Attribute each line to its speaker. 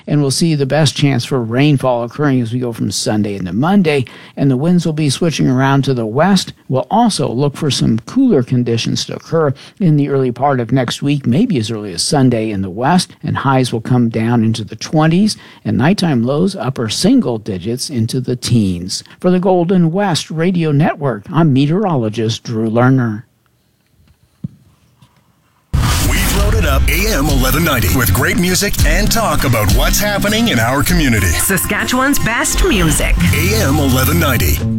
Speaker 1: and we'll see the best chance for rainfall occurring as we go from Sunday into Monday, and the winds will be switching around to the west. We'll also look for some cooler conditions to occur in the early part of next week, maybe as early as Sunday in the west, and highs will come down into the 20s, and nighttime lows upper single digits into the teens. For the Golden West Radio Network, I'm meteorologist Drew Lerner.
Speaker 2: We've loaded up AM 1190 with great music and talk about what's happening in our community.
Speaker 3: Saskatchewan's best music.
Speaker 2: AM 1190.